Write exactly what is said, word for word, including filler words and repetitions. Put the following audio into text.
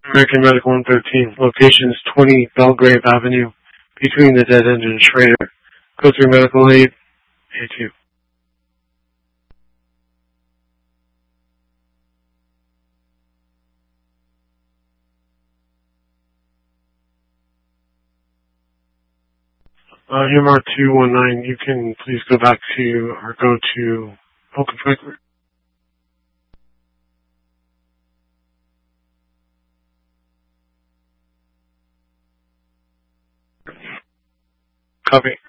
American Medical one thirteen. Location is twenty Belgrave Avenue, between the Dead End and Schrader. Go through medical aid, A two. Uh, M R two one nine, you can please go back to, or go to Open Quickly. Copy.